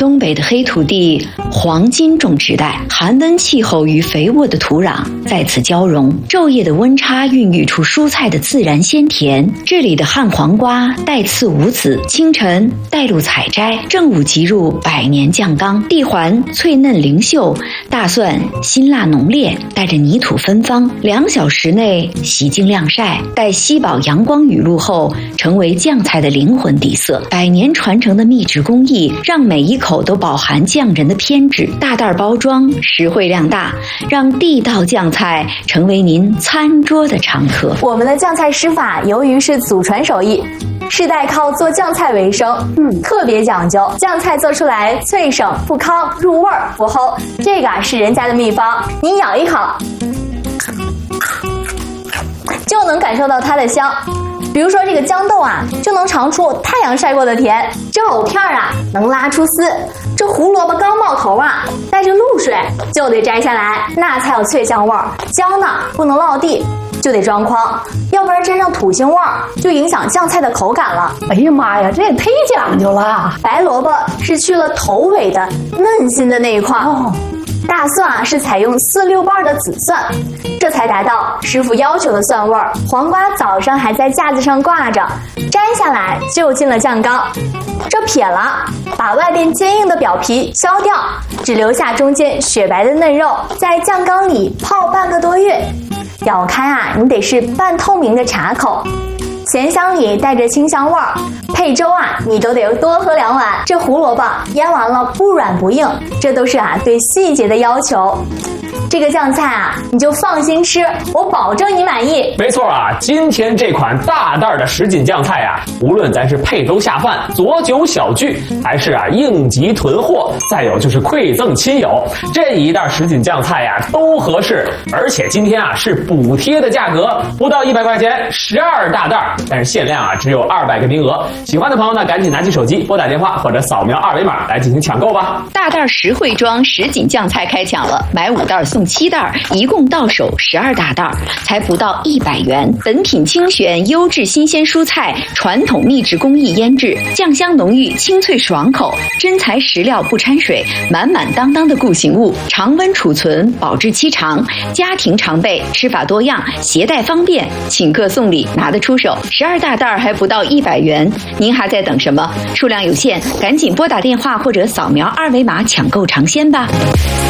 东北的黑土地黄金种植带，寒温气候与肥沃的土壤在此交融，昼夜的温差孕育出蔬菜的自然鲜甜。这里的旱黄瓜带刺无籽，清晨带路采摘，正午即入百年酱缸，地环脆嫩灵秀，大蒜辛辣浓烈，带着泥土芬芳。2小时内洗净晾晒，待吸饱阳光雨露后，成为酱菜的灵魂底色。100年传承的秘制工艺，让每一口都饱含匠人的偏执。大袋包装，实惠量大，让地道酱菜成为您餐桌的常客。 我们的酱菜师法由于是祖传手艺，世代靠做酱菜为生，特别讲究，酱菜做出来脆省不糠，入味儿不齁。这个是人家的秘方，你咬一口，就能感受到它的香。比如说这个豇豆啊，就能尝出太阳晒过的甜；这藕片啊，能拉出丝；这胡萝卜刚冒头啊，带着露水，就得摘下来，那才有脆香味儿。姜呢，不能落地，就得装筐，要不然沾上土腥味儿，就影响酱菜的口感了。 哎呀妈呀，这也忒讲究了！ 白萝卜是去了头尾的嫩心的那一块。大蒜啊是采用4、6瓣的紫蒜，这才达到师傅要求的蒜味儿。黄瓜早上还在架子上挂着，摘下来就进了酱缸，这撇了，把外边坚硬的表皮削掉，只留下中间雪白的嫩肉，在酱缸里泡半个多月。咬开啊，你得是半透明的茶口，咸香里带着清香味儿。配粥啊，你都得多喝2碗。这胡萝卜腌完了不软不硬，这都是对细节的要求。这个酱菜啊，你就放心吃，我保证你满意。 没错啊，今天这款大袋的什锦酱菜啊，无论咱是配粥下饭、佐酒小聚，还是应急囤货，再有就是馈赠亲友，这一袋什锦酱菜呀都合适。而且今天啊是补贴的价格，不到100块钱，12大袋，但是限量啊只有200个名额。喜欢的朋友呢，赶紧拿起手机拨打电话或者扫描2维码来进行抢购吧。 大袋实惠装什锦酱菜开抢了，买5袋送7袋，一共到手12大袋，才不到100元。本品精选优质新鲜蔬菜，传统秘制工艺腌制，酱香浓郁，清脆爽口，真材实料不掺水，满满当当的固形物，常温储存，保质期长，家庭常备，吃法多样，携带方便，请客送礼拿得出手。12大袋还不到100元，您还在等什么？数量有限，赶紧拨打电话或者扫描2维码抢购尝鲜吧。